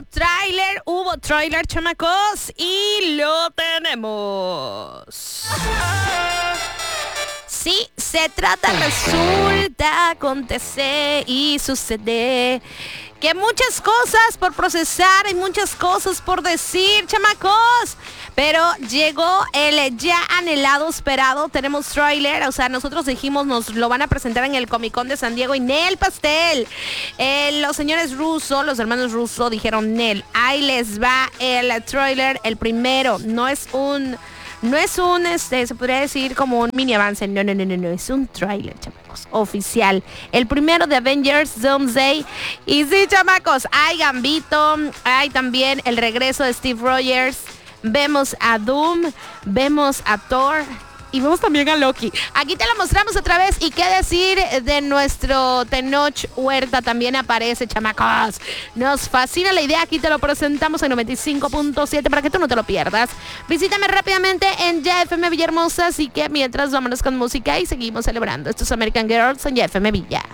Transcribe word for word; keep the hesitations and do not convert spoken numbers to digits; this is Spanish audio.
tráiler, hubo tráiler, chamacos, y lo tenemos. Sí, se trata, resulta, acontece y sucede que muchas cosas por procesar y muchas cosas por decir, chamacos. Pero llegó el ya anhelado, esperado, tenemos tráiler, o sea, nosotros dijimos, nos lo van a presentar en el Comic Con de San Diego y Nel Pastel. Eh, los señores Russo, los hermanos Russo dijeron, Nel, ahí les va el tráiler, el primero, no es un... No es un, este, se podría decir como un mini avance, no, no, no, no, no, es un tráiler, chamacos, oficial. El primero de Avengers Doomsday. Y sí, chamacos, hay Gambito, hay también el regreso de Steve Rogers. Vemos a Doom, vemos a Thor y vemos también a Loki. Aquí te lo mostramos otra vez. Y qué decir de nuestro Tenoch Huerta, también aparece, chamacos. Nos fascina la idea, aquí te lo presentamos en noventa y cinco punto siete para que tú no te lo pierdas. Visítame rápidamente en Ya F M Villahermosa, así que mientras vámonos con música y seguimos celebrando. Esto es American Girls en Ya F M Villa.